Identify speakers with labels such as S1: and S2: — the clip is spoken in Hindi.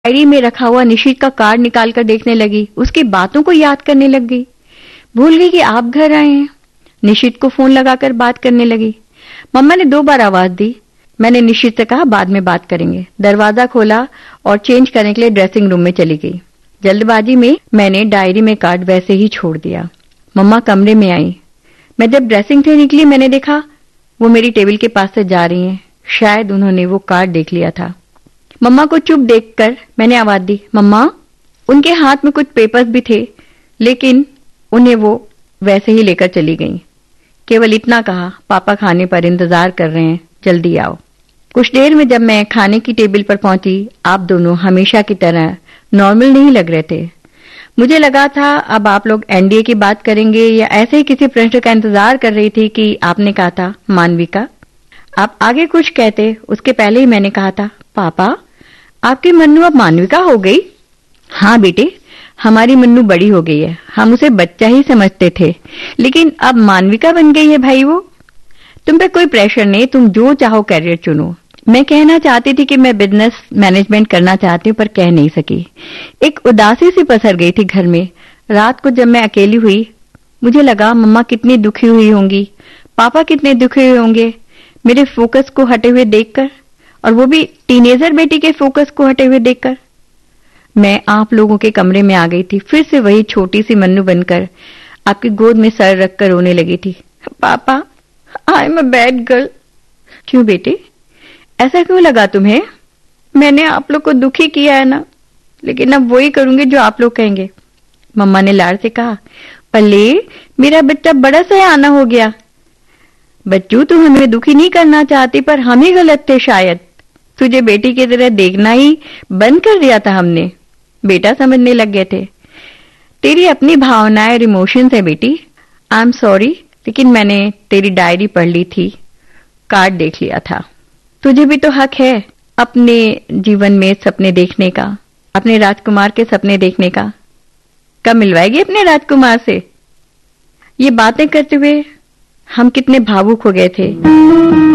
S1: डायरी में रखा हुआ निशित का कार्ड निकालकर देखने लगी। उसकी बातों को याद करने लग गई। भूल गई कि आप घर आए हैं। निशित को फोन लगाकर बात करने लगी। मम्मा ने 2 बार आवाज दी। मैंने निशित से कहा बाद में बात करेंगे। दरवाजा खोला और चेंज करने के लिए ड्रेसिंग रूम में चली गई। जल्दबाजी में मैंने डायरी में कार्ड वैसे ही छोड़ दिया। मम्मा कमरे में आई। मैं जब ड्रेसिंग से निकली मैंने देखा वो मेरी टेबल के पास से जा रही हैं। शायद उन्होंने वो कार्ड देख लिया था। मम्मा को चुप देखकर मैंने आवाज दी, मम्मा। उनके हाथ में कुछ पेपर्स भी थे, लेकिन उन्हें वो वैसे ही लेकर चली गईं। केवल इतना कहा, पापा खाने पर इंतजार कर रहे हैं, जल्दी आओ। कुछ देर में जब मैं खाने की टेबल पर पहुंची, आप दोनों हमेशा की तरह नॉर्मल नहीं लग रहे थे। मुझे लगा था अब आप लोग एनडीए की बात करेंगे या ऐसे ही किसी प्रश्न का इंतजार कर रही थी कि आपने कहा था, मानविका। आप आगे कुछ कहते उसके पहले ही मैंने कहा था, पापा आपकी मन्नू अब मानविका हो गई? हाँ बेटे, हमारी मन्नू बड़ी हो गई है। हम उसे बच्चा ही समझते थे, लेकिन अब मानविका बन गई है भाई वो। तुम पे कोई प्रेशर नहीं, तुम जो चाहो कैरियर चुनो। मैं कहना चाहती थी कि मैं बिजनेस मैनेजमेंट करना चाहती हूँ, पर कह नहीं सकी। एक उदासी सी पसर गई थी घर में। रात को जब मैं अकेली हुई, मुझे लगा मम्मा कितनी दुखी हुई होंगी, पापा कितने दुखी हुए होंगे मेरे फोकस को हटे हुए देखकर, और वो भी टीनेजर बेटी के फोकस को हटे हुए देखकर। मैं आप लोगों के कमरे में आ गई थी, फिर से वही छोटी सी मन्नू बनकर आपकी गोद में सर रखकर रोने लगी थी। पापा, I am a bad girl. क्यों बेटे, ऐसा क्यों लगा तुम्हें? मैंने आप लोग को दुखी किया है ना, लेकिन अब वही करूंगी जो आप लोग कहेंगे। मम्मा ने लाड़ से कहा, पल्ले मेरा बच्चा बड़ा सयाना हो गया। बच्चू, तू हमें दुखी नहीं करना चाहती, पर हम ही गलत थे शायद। तुझे बेटी की तरह देखना ही बंद कर दिया था हमने। बेटा समझने लग गए थे। तेरी अपनी भावनाएं और इमोशंस है बेटी। आई एम सॉरी, लेकिन मैंने तेरी डायरी पढ़ ली थी, कार्ड देख लिया था। तुझे भी तो हक है अपने जीवन में सपने देखने का, अपने राजकुमार के सपने देखने का। कब मिलवाएगी अपने राजकुमार से? ये बातें करते हुए हम कितने भावुक हो गए थे।